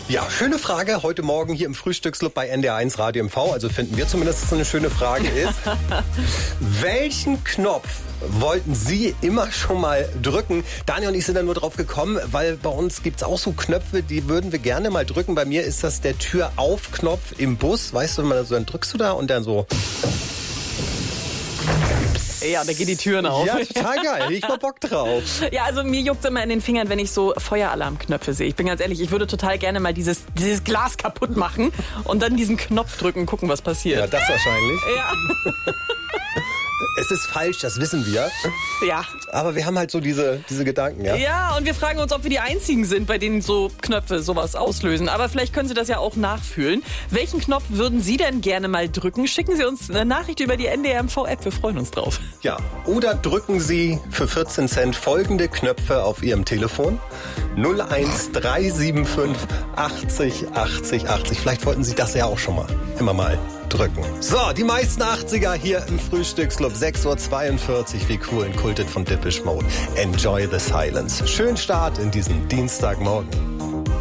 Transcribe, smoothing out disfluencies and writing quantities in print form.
Ja, schöne Frage heute Morgen hier im Frühstücksclub bei NDR1 Radio MV. Also finden wir zumindest, dass es eine schöne Frage ist. Welchen Knopf wollten Sie immer schon mal drücken? Daniel und ich sind da nur drauf gekommen, weil bei uns gibt's auch so Knöpfe, die würden wir gerne mal drücken. Bei mir ist das der Tür-auf-Knopf im Bus. Weißt du, dann drückst du da und dann so... Ja, da geht die Türen auf. Ja, total geil. Hätte ich mal Bock drauf. Ja, also mir juckt's immer in den Fingern, wenn ich so Feueralarmknöpfe sehe. Ich bin ganz ehrlich, ich würde total gerne mal dieses Glas kaputt machen und dann diesen Knopf drücken, gucken, was passiert. Ja, das wahrscheinlich. Ja. Es ist falsch, das wissen wir. Ja. Aber wir haben halt so diese Gedanken, ja? Ja, und wir fragen uns, ob wir die Einzigen sind, bei denen so Knöpfe sowas auslösen. Aber vielleicht können Sie das ja auch nachfühlen. Welchen Knopf würden Sie denn gerne mal drücken? Schicken Sie uns eine Nachricht über die NDR-MV-App. Wir freuen uns drauf. Ja, oder drücken Sie für 14 Cent folgende Knöpfe auf Ihrem Telefon. 01375 80 80 80. Vielleicht wollten Sie das ja auch schon mal immer mal drücken. So, die meisten 80er hier im Frühstücksclub. 6:42 Uhr. Wie cool, Kultet von Depeche Mode. Enjoy the silence. Schönen Start in diesen Dienstagmorgen.